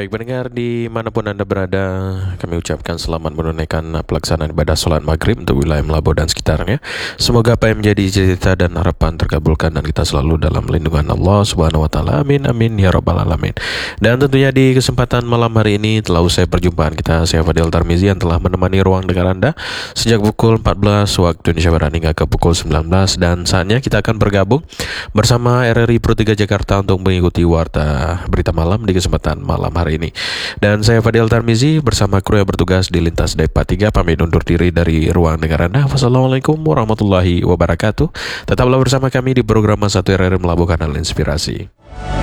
Baik pendengar dimanapun Anda berada, kami ucapkan selamat menunaikan pelaksanaan ibadah sholat maghrib untuk wilayah Melabuh dan sekitarnya. Semoga apa yang menjadi cita-cita dan harapan terkabulkan dan kita selalu dalam lindungan Allah Subhanahu wa taala. Amin amin ya rabbal alamin. Dan tentunya di kesempatan malam hari ini telah usai perjumpaan kita, saya Fadil Tarmizi yang telah menemani ruang dengar Anda sejak pukul 14 waktu Indonesia Barat hingga ke pukul 19, dan saatnya kita akan bergabung bersama RRI Pro 3 Jakarta untuk mengikuti warta berita malam di kesempatan malam hari ini. Dan saya Fadil Tarmizi bersama kru yang bertugas di Lintas Depa 3 pamit undur diri dari ruang dengar Anda. Wassalamualaikum warahmatullahi wabarakatuh. Tetaplah bersama kami di program 1 RRI Melabuh Kanal Inspirasi.